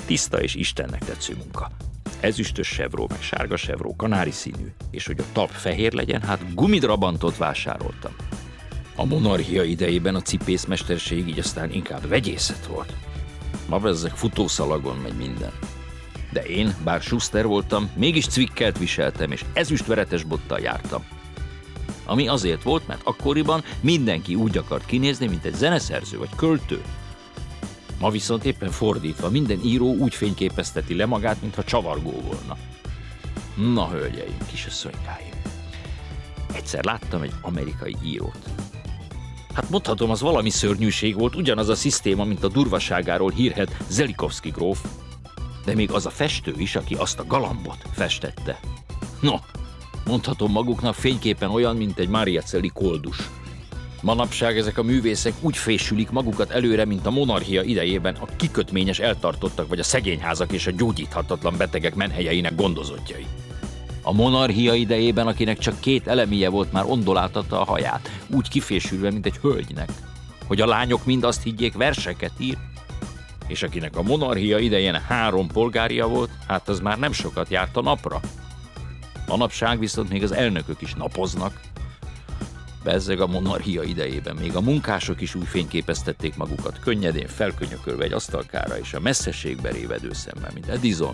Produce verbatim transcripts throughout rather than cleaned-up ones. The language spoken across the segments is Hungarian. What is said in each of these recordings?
Tiszta és Istennek tetsző munka. Ezüstös sevró, meg sárga sevró, kanári színű, és hogy a talp fehér legyen, hát gumidrabantot vásároltam. A monarchia idejében a cipészmesterség így aztán inkább vegyészet volt. Ma bezzeg futószalagon megy minden. De én, bár Schuster voltam, mégis cvikkelt viseltem, és ezüstveretes bottal jártam. Ami azért volt, mert akkoriban mindenki úgy akart kinézni, mint egy zeneszerző vagy költő. Ma viszont éppen fordítva, minden író úgy fényképezteti le magát, mintha csavargó volna. Na, hölgyeim, kisasszonykáim. Egyszer láttam egy amerikai írót. Hát mondhatom, az valami szörnyűség volt, ugyanaz a szisztéma, mint a durvaságáról hírhedt Zelikovszky gróf. De még az a festő is, aki azt a galambot festette. No, mondhatom maguknak fényképpen olyan, mint egy Mariacelli koldus. Manapság ezek a művészek úgy fésülik magukat előre, mint a monarchia idejében a kikötményes eltartottak, vagy a szegényházak és a gyógyíthatatlan betegek menhelyeinek gondozottjai. A monarchia idejében, akinek csak két elemije volt, már ondoláltatta a haját, úgy kifésülve, mint egy hölgynek, hogy a lányok mind azt higgyék, verseket ír, és akinek a monarchia idején három polgárja volt, hát az már nem sokat járt a napra. Manapság viszont még az elnökök is napoznak. Bezzeg a monarchia idejében még a munkások is úgy fényképeztették magukat, könnyedén felkönyökölve egy asztalkára és a messzeségbe révedő szemmel, mint Edison.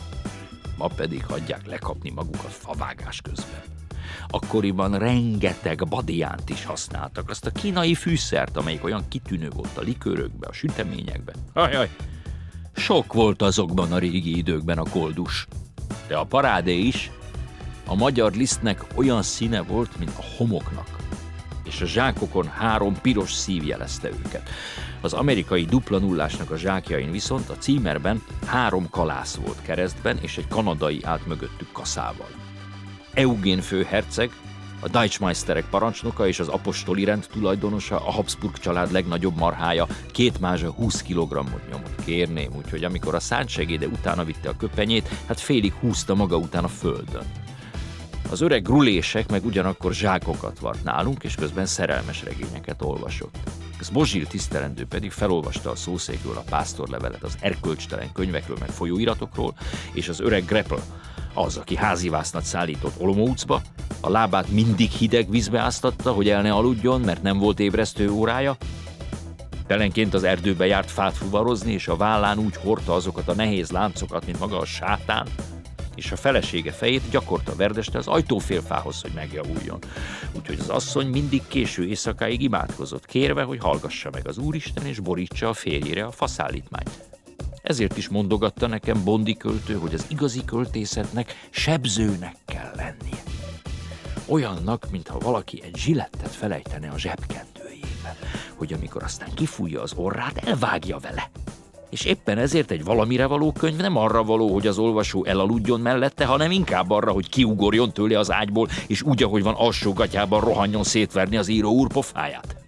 Ma pedig hagyják lekapni magukat favágás közben. Akkoriban rengeteg badiánt is használtak, azt a kínai fűszert, amelyik olyan kitűnő volt a likőrökbe, a süteményekbe. Ajaj, sok volt azokban a régi időkben a koldus. De a parádé is. A magyar lisztnek olyan színe volt, mint a homoknak, és a zsákokon három piros szív jelezte őket. Az amerikai dupla nullásnak a zsákjain viszont a címerben három kalász volt keresztben, és egy kanadai állt mögöttük kaszával. Eugén főherceg, a Deutschmeisterek parancsnoka és az apostoli rend tulajdonosa, a Habsburg család legnagyobb marhája, két mázsa húsz kilogrammot nyomott, kérném, úgyhogy amikor a szántsegéde utána vitte a köpenyét, hát félig húzta maga után a földön. Az öreg grulések meg ugyanakkor zsákokat vart nálunk, és közben szerelmes regényeket olvasott. Zbozsil tisztelendő pedig felolvasta a szószékről a pásztorlevelet, az erkölcstelen könyvekről meg folyóiratokról, és az öreg Greppel, az, aki házivásznat szállított Olomoucba, a lábát mindig hideg vízbe áztatta, hogy el ne aludjon, mert nem volt ébresztő órája. Telenként az erdőbe járt fát fuvarozni, és a vállán úgy hordta azokat a nehéz láncokat, mint maga a sátán, és a felesége fejét gyakorta verdeste az ajtófélfához, hogy megjavuljon. Úgyhogy az asszony mindig késő éjszakáig imádkozott, kérve, hogy hallgassa meg az Úristen, és borítsa a férjére a faszállítmányt. Ezért is mondogatta nekem Bondi költő, hogy az igazi költészetnek sebzőnek kell lennie. Olyannak, mintha valaki egy zsilettet felejtene a zsebkendőjébe, hogy amikor aztán kifújja az orrát, elvágja vele. És éppen ezért egy valamire való könyv nem arra való, hogy az olvasó elaludjon mellette, hanem inkább arra, hogy kiugorjon tőle az ágyból, és úgy, ahogy van alsógatyában rohanjon szétverni az író úr pofáját.